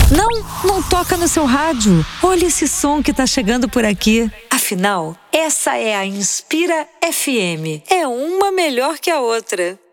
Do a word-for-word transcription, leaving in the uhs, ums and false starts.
Não, não toca no seu rádio. Olha esse som que tá chegando por aqui. Afinal, essa é a Inspira F M. É uma melhor que a outra.